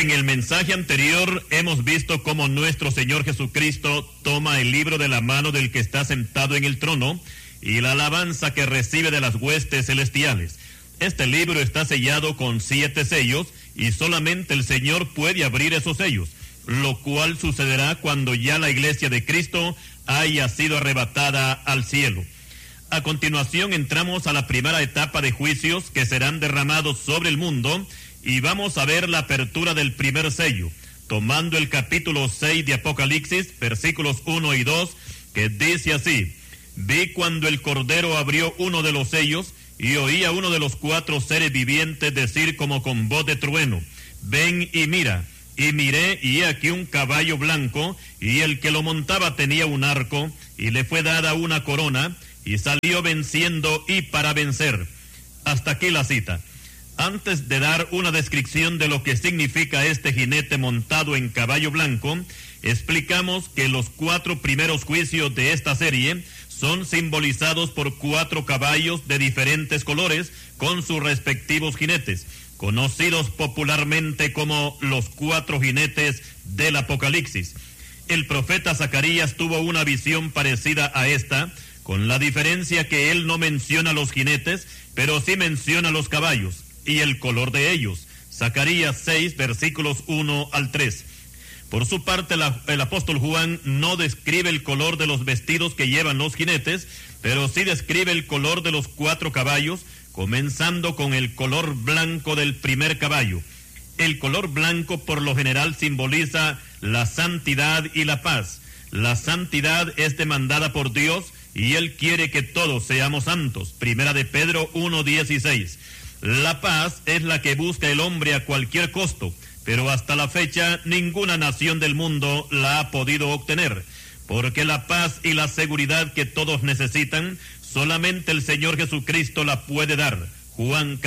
En el mensaje anterior hemos visto cómo nuestro Señor Jesucristo toma el libro de la mano del que está sentado en el trono y la alabanza que recibe de las huestes celestiales. Este libro está sellado con 7 sellos y solamente el Señor puede abrir esos sellos, lo cual sucederá cuando ya la iglesia de Cristo haya sido arrebatada al cielo. A continuación entramos a la primera etapa de juicios que serán derramados sobre el mundo y vamos a ver la apertura del primer sello, tomando el capítulo 6 de Apocalipsis, versículos 1 y 2, que dice así: Vi cuando el Cordero abrió uno de los sellos y oí a uno de los 4 seres vivientes decir como con voz de trueno: Ven y mira. Y miré, y he aquí un caballo blanco, y el que lo montaba tenía un arco, y le fue dada una corona, y salió venciendo y para vencer. Hasta aquí la cita. Antes de dar una descripción de lo que significa este jinete montado en caballo blanco, explicamos que los 4 primeros juicios de esta serie son simbolizados por 4 caballos de diferentes colores con sus respectivos jinetes, conocidos popularmente como los 4 jinetes del Apocalipsis. El profeta Zacarías tuvo una visión parecida a esta, con la diferencia que él no menciona los jinetes, pero sí menciona los caballos y el color de ellos. Zacarías 6, versículos 1 al 3. Por su parte, el apóstol Juan no describe el color de los vestidos que llevan los jinetes, pero sí describe el color de los 4 caballos, comenzando con el color blanco del primer caballo. El color blanco por lo general simboliza la santidad y la paz. La santidad es demandada por Dios y Él quiere que todos seamos santos. Primera de Pedro 1:16. La paz es la que busca el hombre a cualquier costo, pero hasta la fecha ninguna nación del mundo la ha podido obtener, porque la paz y la seguridad que todos necesitan, solamente el Señor Jesucristo la puede dar. Juan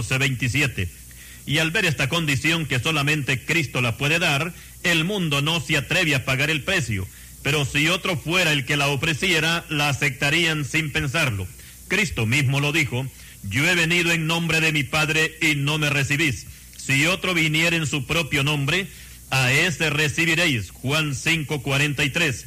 14:27. Y al ver esta condición que solamente Cristo la puede dar, el mundo no se atreve a pagar el precio. Pero si otro fuera el que la ofreciera, la aceptarían sin pensarlo. Cristo mismo lo dijo: Yo he venido en nombre de mi Padre y no me recibís. Si otro viniera en su propio nombre, a ese recibiréis. Juan 5:43.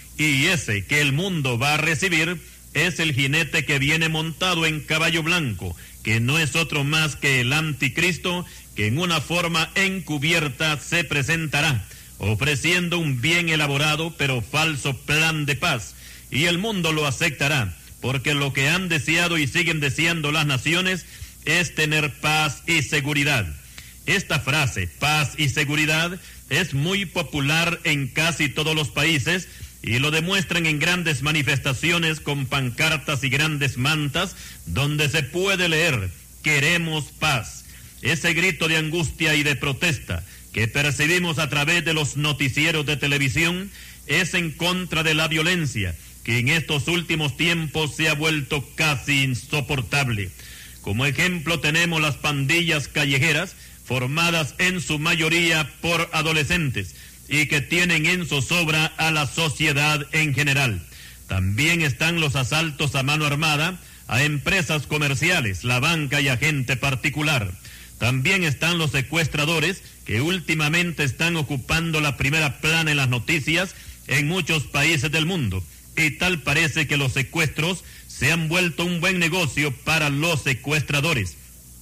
Y ese que el mundo va a recibir es el jinete que viene montado en caballo blanco, que no es otro más que el anticristo, que en una forma encubierta se presentará, ofreciendo un bien elaborado pero falso plan de paz, y el mundo lo aceptará, porque lo que han deseado y siguen deseando las naciones es tener paz y seguridad. Esta frase, paz y seguridad, es muy popular en casi todos los países, y lo demuestran en grandes manifestaciones con pancartas y grandes mantas, donde se puede leer: queremos paz. Ese grito de angustia y de protesta que percibimos a través de los noticieros de televisión es en contra de la violencia, que en estos últimos tiempos se ha vuelto casi insoportable. Como ejemplo tenemos las pandillas callejeras, formadas en su mayoría por adolescentes, y que tienen en zozobra a la sociedad en general. También están los asaltos a mano armada a empresas comerciales, la banca y a gente particular. También están los secuestradores, que últimamente están ocupando la primera plana en las noticias en muchos países del mundo. Y tal parece que los secuestros se han vuelto un buen negocio para los secuestradores.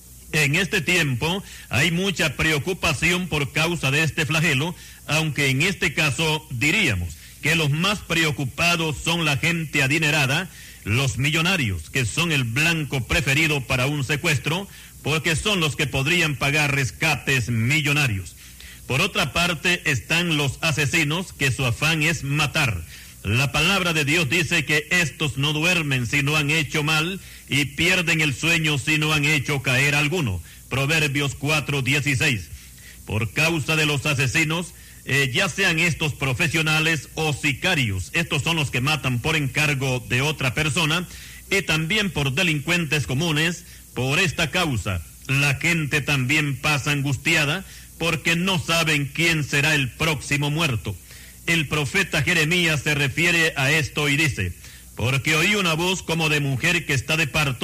En este tiempo hay mucha preocupación por causa de este flagelo, aunque en este caso diríamos que los más preocupados son la gente adinerada, los millonarios, que son el blanco preferido para un secuestro, porque son los que podrían pagar rescates millonarios. Por otra parte están los asesinos, que su afán es matar. La palabra de Dios dice que estos no duermen si no han hecho mal, y pierden el sueño si no han hecho caer alguno. Proverbios 4:16. Por causa de los asesinos, ya sean estos profesionales o sicarios, estos son los que matan por encargo de otra persona, y también por delincuentes comunes. Por esta causa, la gente también pasa angustiada, porque no saben quién será el próximo muerto. El profeta Jeremías se refiere a esto y dice: porque oí una voz como de mujer que está de parto,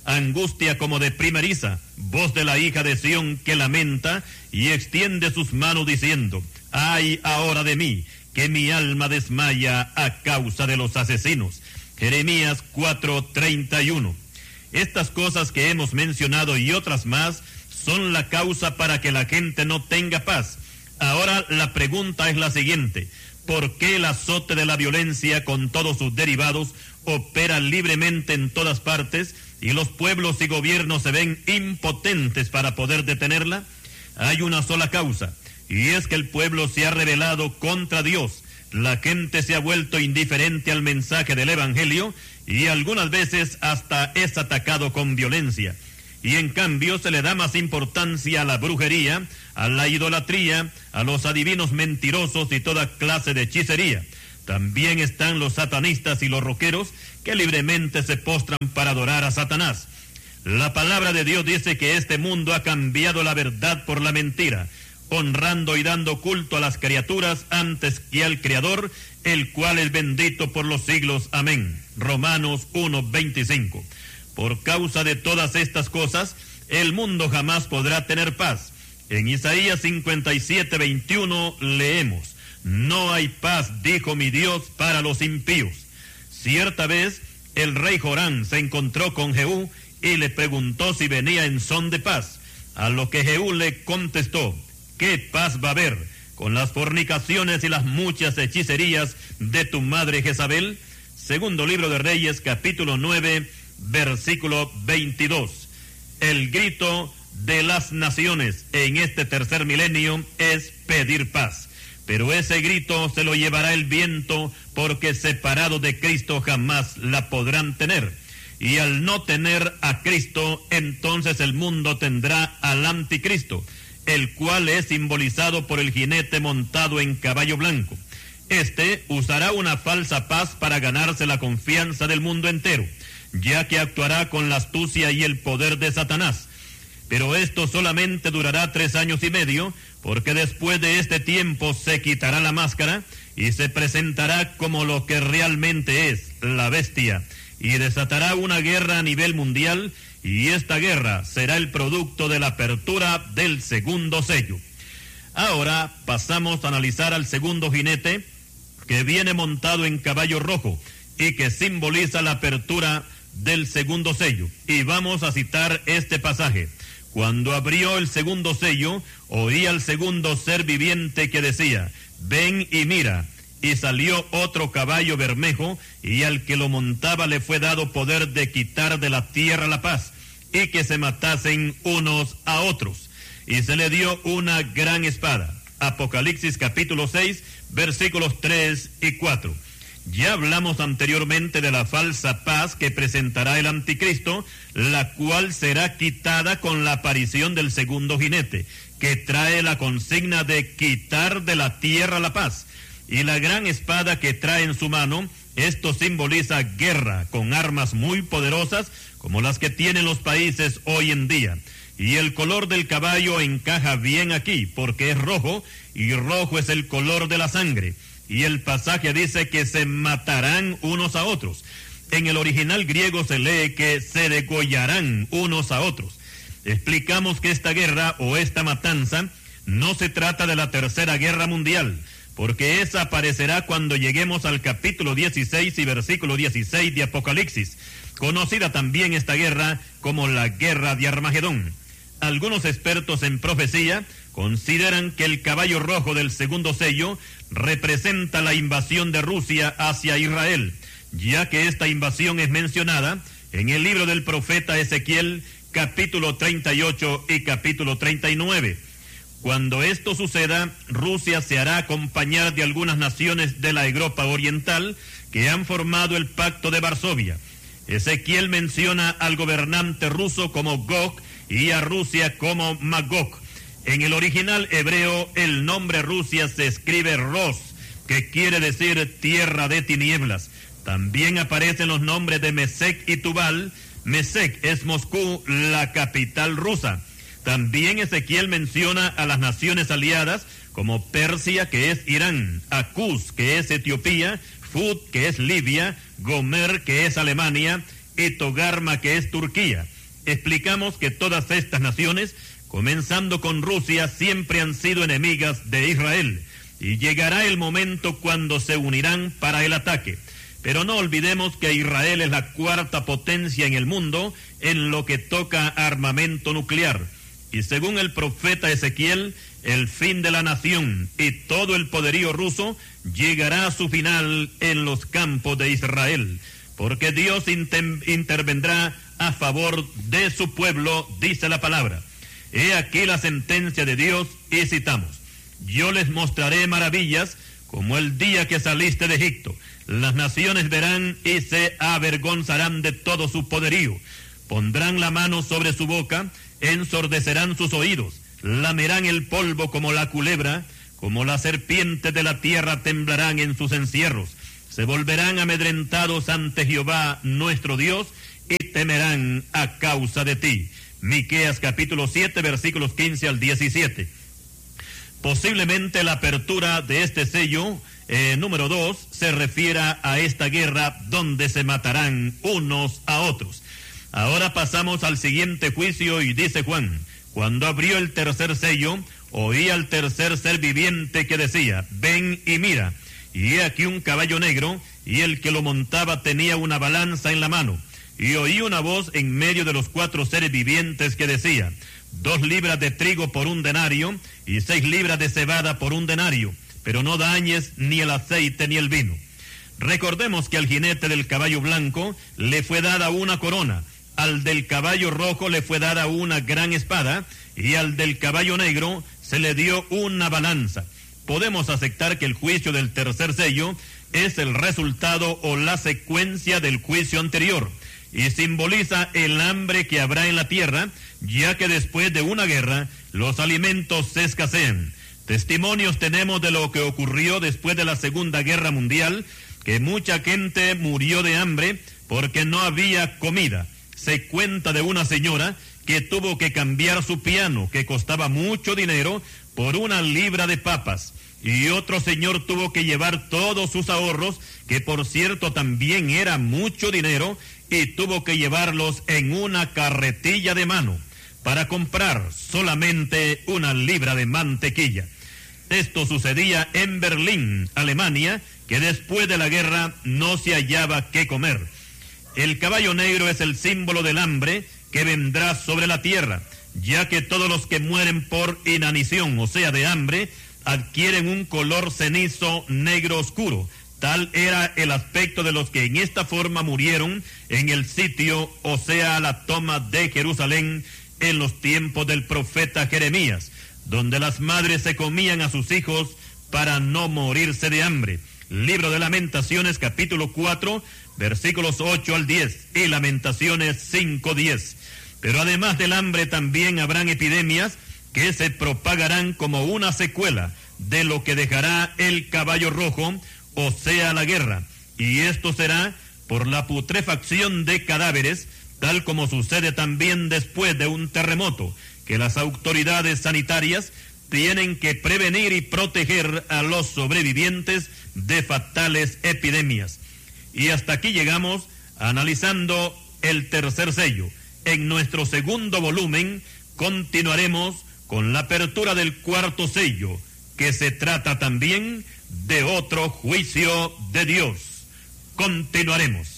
angustia como de primeriza, voz de la hija de Sión que lamenta y extiende sus manos diciendo, ay ahora de mí, que mi alma desmaya a causa de los asesinos. Jeremías 4:31. Estas cosas que hemos mencionado y otras más son la causa para que la gente no tenga paz. Ahora la pregunta es la siguiente: ¿por qué el azote de la violencia con todos sus derivados opera libremente en todas partes y los pueblos y gobiernos se ven impotentes para poder detenerla? Hay una sola causa, y es que el pueblo se ha rebelado contra Dios. La gente se ha vuelto indiferente al mensaje del Evangelio y algunas veces hasta es atacado con violencia. Y en cambio se le da más importancia a la brujería, a la idolatría, a los adivinos mentirosos y toda clase de hechicería. También están los satanistas y los roqueros que libremente se postran para adorar a Satanás. La palabra de Dios dice que este mundo ha cambiado la verdad por la mentira, honrando y dando culto a las criaturas antes que al Creador, el cual es bendito por los siglos. Amén. Romanos 1:25. Por causa de todas estas cosas, el mundo jamás podrá tener paz. En Isaías 57:21 leemos, no hay paz, dijo mi Dios, para los impíos. Cierta vez, el rey Joram se encontró con Jehú y le preguntó si venía en son de paz, a lo que Jehú le contestó, ¿qué paz va a haber con las fornicaciones y las muchas hechicerías de tu madre Jezabel? Segundo libro de Reyes, capítulo 9, versículo 22. El grito de las naciones en este tercer milenio es pedir paz. Pero ese grito se lo llevará el viento, porque separado de Cristo jamás la podrán tener. Y al no tener a Cristo, entonces el mundo tendrá al anticristo, el cual es simbolizado por el jinete montado en caballo blanco. Este usará una falsa paz para ganarse la confianza del mundo entero, ya que actuará con la astucia y el poder de Satanás. Pero esto solamente durará 3 años y medio, porque después de este tiempo se quitará la máscara y se presentará como lo que realmente es, la bestia, y desatará una guerra a nivel mundial, y esta guerra será el producto de la apertura del segundo sello. Ahora pasamos a analizar al segundo jinete, que viene montado en caballo rojo y que simboliza la apertura del segundo sello. Y vamos a citar este pasaje. Cuando abrió el segundo sello, oí al segundo ser viviente que decía, ven y mira. Y salió otro caballo bermejo, y al que lo montaba le fue dado poder de quitar de la tierra la paz, y que se matasen unos a otros. Y se le dio una gran espada. Apocalipsis capítulo 6, versículos 3 y 4. Ya hablamos anteriormente de la falsa paz que presentará el anticristo, la cual será quitada con la aparición del segundo jinete, que trae la consigna de quitar de la tierra la paz. Y la gran espada que trae en su mano, esto simboliza guerra con armas muy poderosas como las que tienen los países hoy en día. Y el color del caballo encaja bien aquí, porque es rojo, y rojo es el color de la sangre. Y el pasaje dice que se matarán unos a otros. En el original griego se lee que se degollarán unos a otros. Explicamos que esta guerra o esta matanza no se trata de la Tercera Guerra Mundial, porque esa aparecerá cuando lleguemos al capítulo 16 y versículo 16 de Apocalipsis, conocida también esta guerra como la Guerra de Armagedón. Algunos expertos en profecía consideran que el caballo rojo del segundo sello representa la invasión de Rusia hacia Israel, ya que esta invasión es mencionada en el libro del profeta Ezequiel, capítulo 38 y capítulo 39. Cuando esto suceda, Rusia se hará acompañar de algunas naciones de la Europa Oriental que han formado el Pacto de Varsovia. Ezequiel menciona al gobernante ruso como Gog y a Rusia como Magog. En el original hebreo, el nombre Rusia se escribe Ros, que quiere decir tierra de tinieblas. También aparecen los nombres de Mesec y Tubal. Mesec es Moscú, la capital rusa. También Ezequiel menciona a las naciones aliadas como Persia, que es Irán, Acús, que es Etiopía, Fud, que es Libia, Gomer, que es Alemania, y Togarma, que es Turquía. Explicamos que todas estas naciones, comenzando con Rusia, siempre han sido enemigas de Israel, y llegará el momento cuando se unirán para el ataque. Pero no olvidemos que Israel es la cuarta potencia en el mundo en lo que toca a armamento nuclear. Y según el profeta Ezequiel, el fin de la nación y todo el poderío ruso llegará a su final en los campos de Israel, porque Dios intervendrá a favor de su pueblo, dice la palabra. He aquí la sentencia de Dios, y citamos: yo les mostraré maravillas como el día que saliste de Egipto. Las naciones verán y se avergonzarán de todo su poderío. Pondrán la mano sobre su boca, ensordecerán sus oídos, lamerán el polvo como la culebra, como la serpiente de la tierra temblarán en sus encierros. Se volverán amedrentados ante Jehová nuestro Dios y temerán a causa de ti. Miqueas capítulo 7, versículos 15 al 17. Posiblemente la apertura de este sello número 2 se refiera a esta guerra donde se matarán unos a otros. Ahora pasamos al siguiente juicio y dice Juan: cuando abrió el tercer sello, oí al tercer ser viviente que decía: ven y mira. Y he aquí un caballo negro, y el que lo montaba tenía una balanza en la mano. Y oí una voz en medio de los 4 seres vivientes que decía: 2 libras de trigo por 1 denario, y 6 libras de cebada por 1 denario, pero no dañes ni el aceite ni el vino. Recordemos que al jinete del caballo blanco le fue dada una corona, al del caballo rojo le fue dada una gran espada, y al del caballo negro se le dio una balanza. Podemos aceptar que el juicio del tercer sello es el resultado o la secuencia del juicio anterior, y simboliza el hambre que habrá en la tierra, ya que después de una guerra los alimentos se escasean. Testimonios tenemos de lo que ocurrió después de la Segunda Guerra Mundial, que mucha gente murió de hambre porque no había comida. Se cuenta de una señora que tuvo que cambiar su piano, que costaba mucho dinero, por 1 libra de papas. Y otro señor tuvo que llevar todos sus ahorros, que por cierto también era mucho dinero, y tuvo que llevarlos en una carretilla de mano para comprar solamente 1 libra de mantequilla. Esto sucedía en Berlín, Alemania, que después de la guerra no se hallaba qué comer. El caballo negro es el símbolo del hambre que vendrá sobre la tierra, ya que todos los que mueren por inanición, o sea, de hambre, adquieren un color cenizo negro oscuro. Tal era el aspecto de los que en esta forma murieron en el sitio, o sea, la toma de Jerusalén, en los tiempos del profeta Jeremías, donde las madres se comían a sus hijos para no morirse de hambre. Libro de Lamentaciones, capítulo 4, versículos 8 al 10, y Lamentaciones 5:10. Pero además del hambre también habrán epidemias que se propagarán como una secuela de lo que dejará el caballo rojo, o sea, la guerra. Y esto será por la putrefacción de cadáveres, tal como sucede también después de un terremoto, que las autoridades sanitarias tienen que prevenir y proteger a los sobrevivientes de fatales epidemias. Y hasta aquí llegamos analizando el tercer sello. En nuestro segundo volumen continuaremos con la apertura del cuarto sello, que se trata también de otro juicio de Dios. Continuaremos.